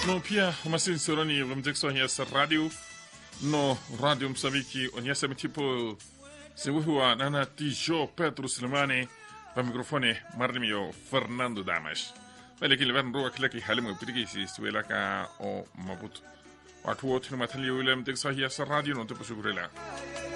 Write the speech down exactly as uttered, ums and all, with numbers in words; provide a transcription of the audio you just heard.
No pia umasinsoroni vumjeksohia sa radio no radio Msambiki onyesa mitipo sewuhua nana tijo Pedro Slimani pa mikrofone marnimio Fernando Damas bale kile van roa klaki halimu pirigisi suelaka o Maputo watu wote matali ulem teksohia sa radio no te posugurela